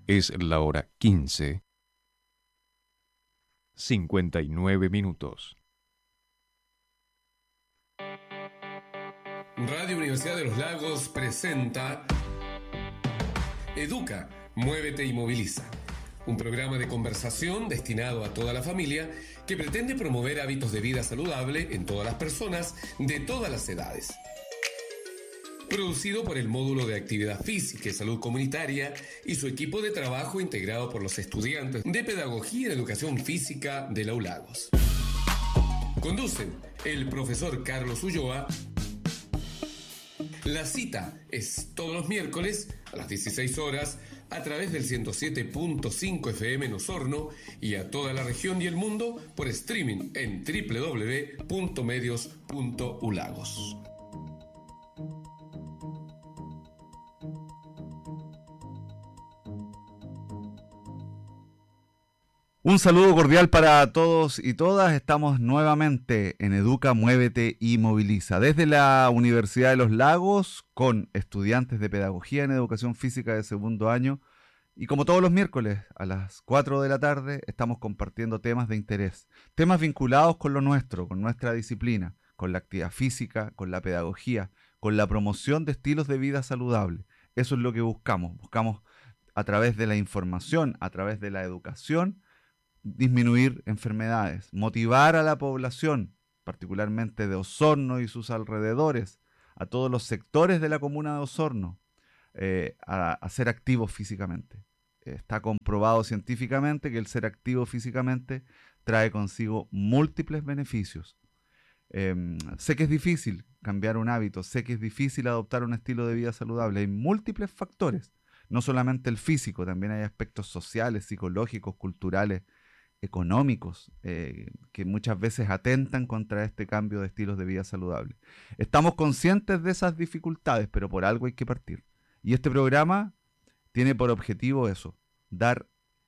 Es la hora 15:59. Radio Universidad de los Lagos presenta Educa, Muévete y Moviliza, un programa de conversación destinado a toda la familia que pretende promover hábitos de vida saludable en todas las personas de todas las edades. Producido por el Módulo de Actividad Física y Salud Comunitaria y su equipo de trabajo integrado por los estudiantes de Pedagogía y Educación Física de la ULagos. Conducen el profesor Carlos Ulloa. La cita es todos los miércoles a las 16 horas a través del 107.5 FM en Osorno y a toda la región y el mundo por streaming en www.medios.ulagos. Un saludo cordial para todos y todas. Estamos nuevamente en Educa, Muévete y Moviliza. Desde la Universidad de los Lagos, con estudiantes de Pedagogía en Educación Física de segundo año. Y como todos los miércoles, a las 4 de la tarde, estamos compartiendo temas de interés. Temas vinculados con lo nuestro, con nuestra disciplina, con la actividad física, con la pedagogía, con la promoción de estilos de vida saludables. Eso es lo que buscamos. Buscamos, a través de la información, a través de la educación, disminuir enfermedades, motivar a la población, particularmente de Osorno y sus alrededores, a todos los sectores de la comuna de Osorno, a ser activos físicamente. Está comprobado científicamente que el ser activo físicamente trae consigo múltiples beneficios. Sé que es difícil cambiar un hábito, sé que es difícil adoptar un estilo de vida saludable. Hay múltiples factores, no solamente el físico, también hay aspectos sociales, psicológicos, culturales, económicos, que muchas veces atentan contra este cambio de estilos de vida saludable. Estamos conscientes de esas dificultades, pero por algo hay que partir. Y este programa tiene por objetivo eso, dar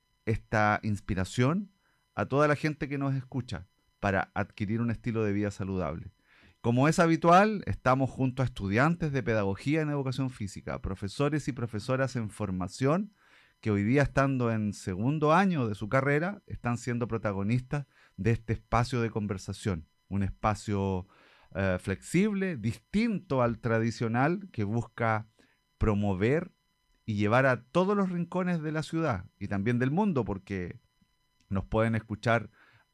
esta inspiración a toda la gente que nos escucha para adquirir un estilo de vida saludable. Como es habitual, estamos junto a estudiantes de Pedagogía en Educación Física, profesores y profesoras en formación, que hoy día, estando en segundo año de su carrera, están siendo protagonistas de este espacio de conversación. Un espacio flexible, distinto al tradicional, que busca promover y llevar a todos los rincones de la ciudad y también del mundo, porque nos pueden escuchar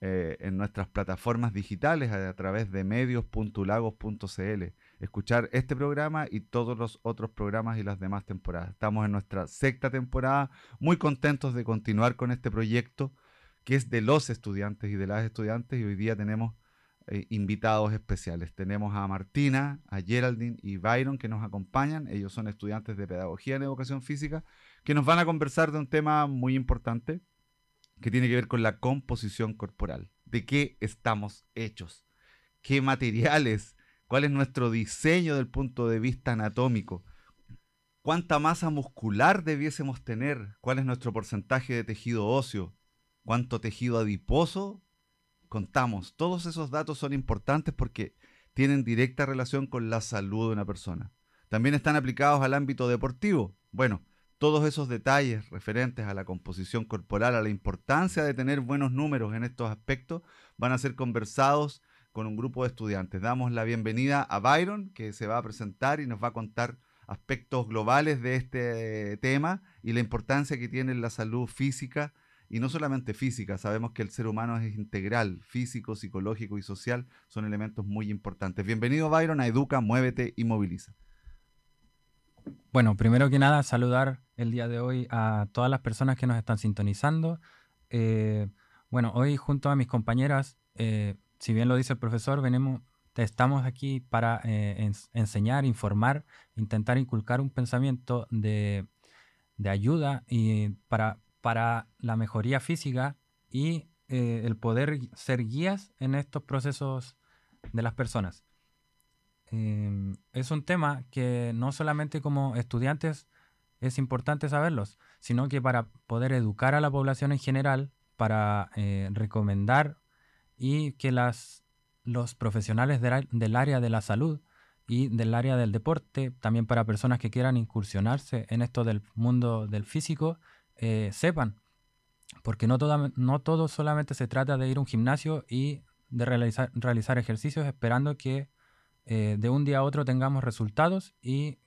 en nuestras plataformas digitales a través de medios.ulagos.cl, escuchar este programa y todos los otros programas y las demás temporadas. Estamos en nuestra sexta temporada, muy contentos de continuar con este proyecto que es de los estudiantes y de las estudiantes, y hoy día tenemos invitados especiales. Tenemos a Martina, a Geraldine y Byron, que nos acompañan. Ellos son estudiantes de Pedagogía en Educación Física, que nos van a conversar de un tema muy importante que tiene que ver con la composición corporal. ¿De qué estamos hechos? ¿Qué materiales? ¿Cuál es nuestro diseño del punto de vista anatómico? ¿Cuánta masa muscular debiésemos tener? ¿Cuál es nuestro porcentaje de tejido óseo? ¿Cuánto tejido adiposo contamos? Todos esos datos son importantes porque tienen directa relación con la salud de una persona. También están aplicados al ámbito deportivo. Bueno, todos esos detalles referentes a la composición corporal, a la importancia de tener buenos números en estos aspectos, van a ser conversados con un grupo de estudiantes. Damos la bienvenida a Byron, que se va a presentar y nos va a contar aspectos globales de este tema y la importancia que tiene la salud física, y no solamente física. Sabemos que el ser humano es integral, físico, psicológico y social son elementos muy importantes. Bienvenido, Byron, a Educa, Muévete y Moviliza. Bueno, primero que nada, saludar el día de hoy a todas las personas que nos están sintonizando. Bueno, hoy junto a mis compañeras, si bien lo dice el profesor, estamos aquí para enseñar, informar, intentar inculcar un pensamiento de ayuda y para la mejoría física y el poder ser guías en estos procesos de las personas. Es un tema que no solamente como estudiantes es importante saberlos, sino que para poder educar a la población en general, para recomendar y que los profesionales del área de la salud y del área del deporte, también para personas que quieran incursionarse en esto del mundo del físico, sepan, porque no todo solamente se trata de ir a un gimnasio y de realizar ejercicios esperando que de un día a otro tengamos resultados y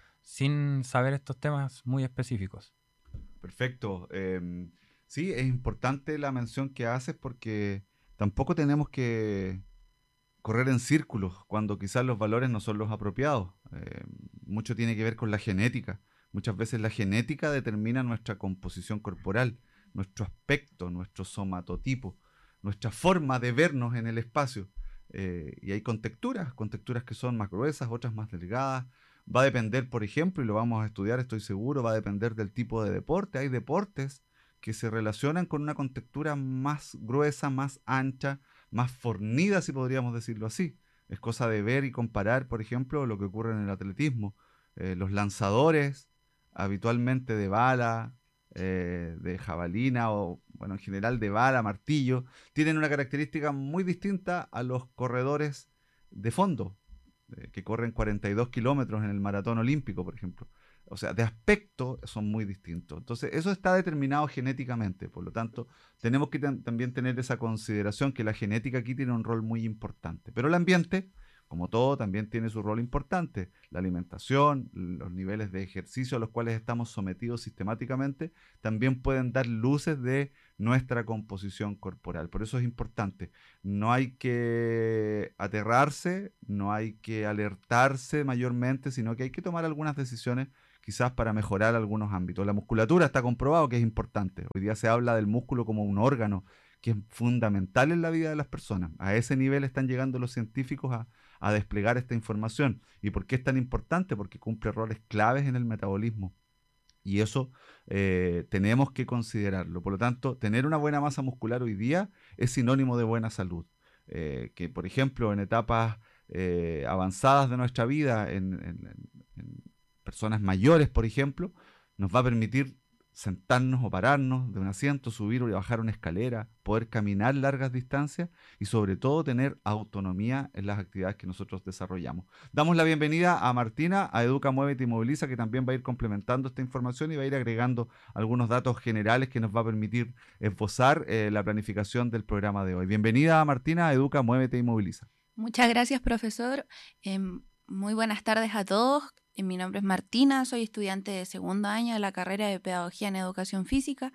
sin saber estos temas muy específicos. Perfecto. Sí, es importante la mención que haces porque tampoco tenemos que correr en círculos cuando quizás los valores no son los apropiados. Mucho tiene que ver con la genética. Muchas veces la genética determina nuestra composición corporal, nuestro aspecto, nuestro somatotipo, nuestra forma de vernos en el espacio. Y hay contexturas que son más gruesas, otras más delgadas. Va a depender, por ejemplo, y lo vamos a estudiar, estoy seguro, va a depender del tipo de deporte. Hay deportes que se relacionan con una contextura más gruesa, más ancha, más fornida, si podríamos decirlo así. Es cosa de ver y comparar, por ejemplo, lo que ocurre en el atletismo. Los lanzadores, habitualmente de bala, de jabalina o, bueno, en general de bala, martillo, tienen una característica muy distinta a los corredores de fondo, que corren 42 kilómetros en el maratón olímpico, por ejemplo. O sea, de aspecto son muy distintos. Entonces, eso está determinado genéticamente. Por lo tanto, tenemos que también tener esa consideración que la genética aquí tiene un rol muy importante. Pero el ambiente, como todo, también tiene su rol importante. La alimentación, los niveles de ejercicio a los cuales estamos sometidos sistemáticamente, también pueden dar luces de nuestra composición corporal. Por eso es importante. No hay que aterrarse, no hay que alertarse mayormente, sino que hay que tomar algunas decisiones quizás para mejorar algunos ámbitos. La musculatura está comprobado que es importante. Hoy día se habla del músculo como un órgano que es fundamental en la vida de las personas. A ese nivel están llegando los científicos a desplegar esta información. ¿Y por qué es tan importante? Porque cumple roles claves en el metabolismo. Y eso tenemos que considerarlo. Por lo tanto, tener una buena masa muscular hoy día es sinónimo de buena salud. Que, por ejemplo, en etapas avanzadas de nuestra vida, en personas mayores, por ejemplo, nos va a permitir sentarnos o pararnos de un asiento, subir o bajar una escalera, poder caminar largas distancias y sobre todo tener autonomía en las actividades que nosotros desarrollamos. Damos la bienvenida a Martina, a Educa, Muévete y Moviliza, que también va a ir complementando esta información y va a ir agregando algunos datos generales que nos va a permitir esbozar la planificación del programa de hoy. Bienvenida, Martina, a Educa, Muévete y Moviliza. Muchas gracias, profesor. Muy buenas tardes a todos. Mi nombre es Martina, soy estudiante de segundo año de la carrera de Pedagogía en Educación Física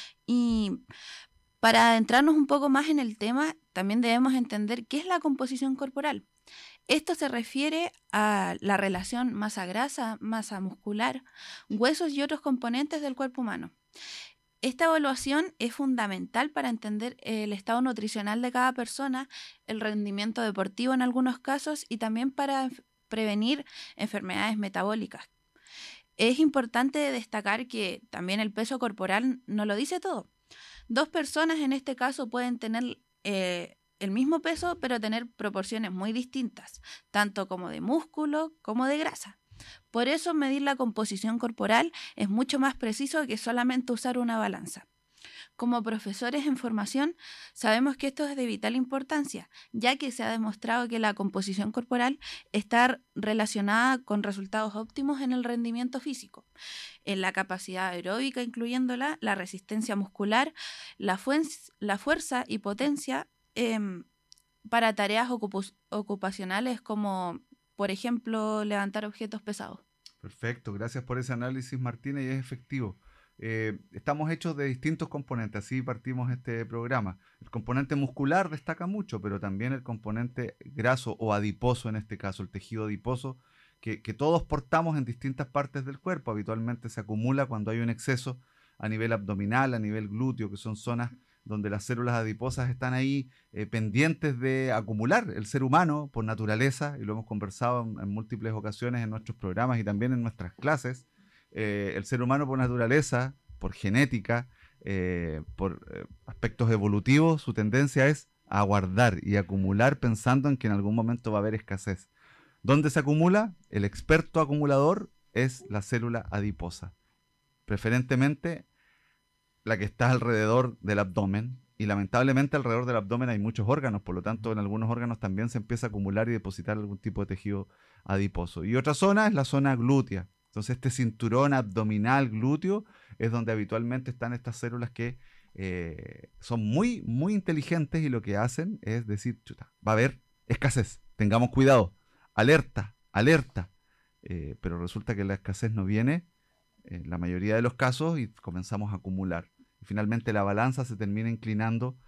y para adentrarnos un poco más en el tema, también debemos entender qué es la composición corporal. Esto se refiere a la relación masa-grasa, masa muscular, huesos y otros componentes del cuerpo humano. Esta evaluación es fundamental para entender el estado nutricional de cada persona, el rendimiento deportivo en algunos casos y también para prevenir enfermedades metabólicas. Es importante destacar que también el peso corporal no lo dice todo. Dos personas en este caso pueden tener el mismo peso, pero tener proporciones muy distintas, tanto como de músculo como de grasa. Por eso medir la composición corporal es mucho más preciso que solamente usar una balanza. Como profesores en formación, sabemos que esto es de vital importancia, ya que se ha demostrado que la composición corporal está relacionada con resultados óptimos en el rendimiento físico, en la capacidad aeróbica, incluyéndola, la resistencia muscular, la fuerza y potencia para tareas ocupacionales como, por ejemplo, levantar objetos pesados. Perfecto, gracias por ese análisis, Martina, y es efectivo. Estamos hechos de distintos componentes, así partimos este programa. El componente muscular destaca mucho, pero también el componente graso o adiposo, en este caso, el tejido adiposo, que todos portamos en distintas partes del cuerpo. Habitualmente se acumula cuando hay un exceso a nivel abdominal, a nivel glúteo, que son zonas donde las células adiposas están ahí pendientes de acumular. El ser humano, por naturaleza, y lo hemos conversado en múltiples ocasiones en nuestros programas y también en nuestras clases, el ser humano por naturaleza, por genética, por aspectos evolutivos, su tendencia es a guardar y acumular pensando en que en algún momento va a haber escasez. ¿Dónde se acumula? El experto acumulador es la célula adiposa, preferentemente la que está alrededor del abdomen, y lamentablemente alrededor del abdomen hay muchos órganos, por lo tanto en algunos órganos también se empieza a acumular y depositar algún tipo de tejido adiposo. Y otra zona es la zona glútea. Entonces este cinturón abdominal glúteo es donde habitualmente están estas células que son muy, muy inteligentes y lo que hacen es decir, chuta, va a haber escasez, tengamos cuidado, alerta, alerta. Pero resulta que la escasez no viene en la mayoría de los casos y comenzamos a acumular. Y finalmente la balanza se termina inclinando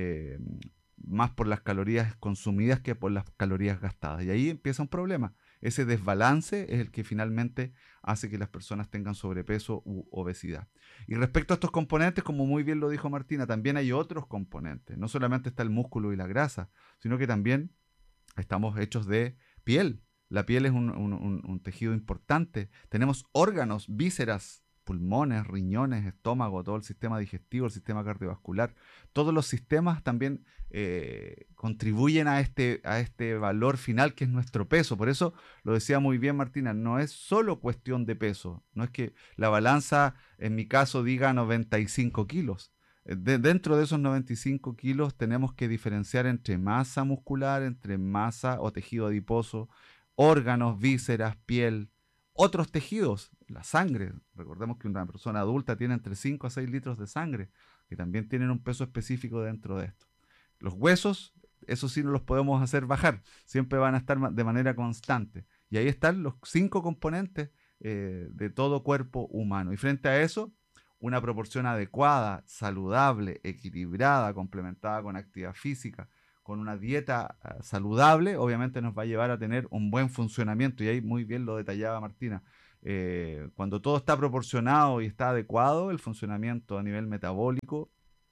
más por las calorías consumidas que por las calorías gastadas. Y ahí empieza un problema. Ese desbalance es el que finalmente hace que las personas tengan sobrepeso u obesidad. Y respecto a estos componentes, como muy bien lo dijo Martina, también hay otros componentes. No solamente está el músculo y la grasa, sino que también estamos hechos de piel. La piel es un tejido importante. Tenemos órganos, vísceras, pulmones, riñones, estómago, todo el sistema digestivo, el sistema cardiovascular. Todos los sistemas también contribuyen a este valor final que es nuestro peso. Por eso lo decía muy bien Martina, no es solo cuestión de peso. No es que la balanza, en mi caso, diga 95 kilos. Dentro de esos 95 kilos tenemos que diferenciar entre masa muscular, entre masa o tejido adiposo, órganos, vísceras, piel, otros tejidos, la sangre. Recordemos que una persona adulta tiene entre 5 a 6 litros de sangre, que también tienen un peso específico dentro de esto. Los huesos, eso sí no los podemos hacer bajar, siempre van a estar de manera constante. Y ahí están los 5 componentes de todo cuerpo humano. Y frente a eso, una proporción adecuada, saludable, equilibrada, complementada con actividad física, con una dieta saludable, obviamente nos va a llevar a tener un buen funcionamiento, y ahí muy bien lo detallaba Martina. Cuando todo está proporcionado y está adecuado, el funcionamiento a nivel metabólico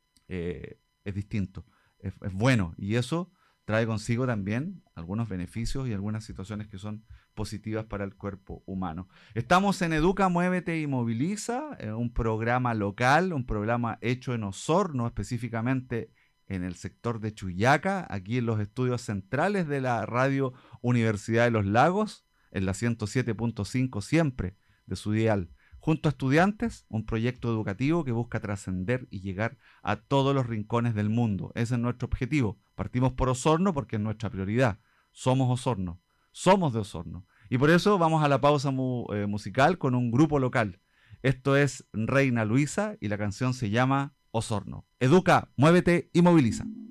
es distinto, es bueno, y eso trae consigo también algunos beneficios y algunas situaciones que son positivas para el cuerpo humano. Estamos en Educa, Muévete y Moviliza, un programa local, un programa hecho en Osorno, específicamente en el sector de Chuyaca, aquí en los estudios centrales de la Radio Universidad de los Lagos, en la 107.5 siempre de su dial. Junto a estudiantes, un proyecto educativo que busca trascender y llegar a todos los rincones del mundo. Ese es nuestro objetivo. Partimos por Osorno porque es nuestra prioridad. Somos Osorno, somos de Osorno. Y por eso vamos a la pausa musical con un grupo local. Esto es Reina Luisa y la canción se llama Osorno. Educa, muévete y moviliza.